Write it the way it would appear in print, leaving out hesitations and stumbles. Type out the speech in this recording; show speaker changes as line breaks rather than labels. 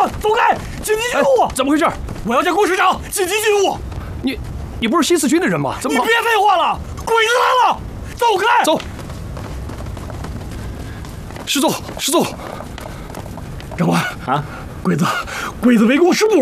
走开！紧急进入！
怎么回事？
我要见郭师长，紧急进入！
你不是新四军的人吗？怎么？
你别废话了，鬼子来了！走开！
走。师座，长官
啊，
鬼子围攻师部。